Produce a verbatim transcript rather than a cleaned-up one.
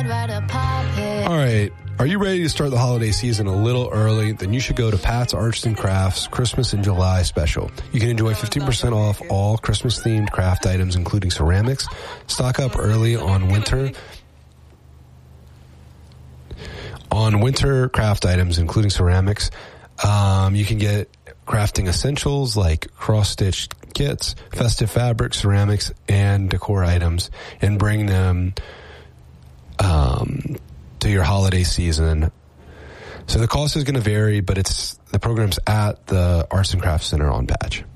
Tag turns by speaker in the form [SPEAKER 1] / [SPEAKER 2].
[SPEAKER 1] I'd rather pop it.
[SPEAKER 2] All right. Are you ready to start the holiday season a little early? Then you should go to Pat's Arts and Crafts Christmas in July special. You can enjoy fifteen percent off all Christmas-themed craft items, including ceramics. Stock up early on winter on winter craft items, including ceramics. Um, you can get crafting essentials like cross-stitched kits, festive fabrics, ceramics, and decor items, and bring them um, to your holiday season. So the cost is going to vary, but it's the program's at the Arts and Crafts Center on Patch.